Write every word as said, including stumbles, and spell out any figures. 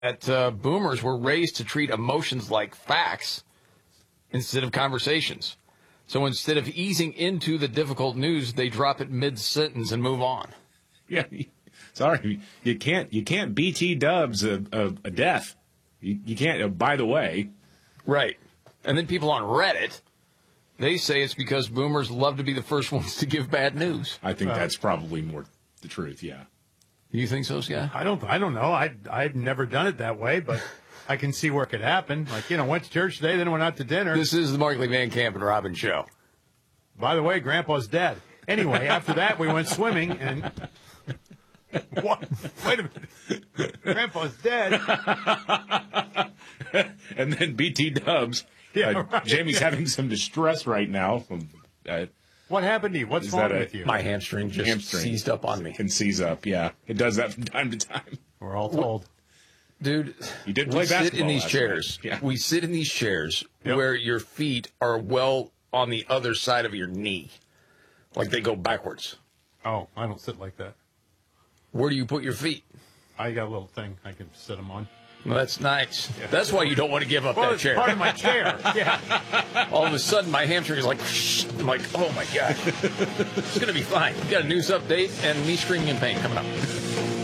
that uh, boomers were raised to treat emotions like facts instead of conversations. So instead of easing into the difficult news, they drop it mid-sentence and move on. Yeah, sorry, you can't you can't B T Dubs a, a, a death. You, you can't. Uh, by the way, right? And then people on Reddit, they say it's because boomers love to be the first ones to give bad news. I think uh, that's probably more the truth. Yeah. You think so, Scott? I don't. I don't know. I I've never done it that way, but I can see where it could happen. Like, you know, went to church today, then went out to dinner. This is the Markley Van Camp and Robin show. By the way, Grandpa's dead. Anyway, after that, we went swimming and. What? Wait a minute. Grandpa's dead. And then B T Dubs. Yeah, uh, right. Jamie's having some distress right now. From, uh, what happened to you? What's wrong a, with you? My hamstring just hamstring seized up on me. Can seize up, yeah. It does that from time to time. We're all told. Dude, you did play we basketball sit in these chairs. Yeah. We sit in these chairs yep. where your feet are well on the other side of your knee. Like they go backwards. Oh, I don't sit like that. Where do you put your feet? I got a little thing I can sit them on. Well, that's nice. Yeah. That's why you don't want to give up well, that it's chair. part of my chair. Yeah. All of a sudden, my hamstring is like, shh. I'm like, oh my God. It's going to be fine. We got a news update and me screaming in pain coming up.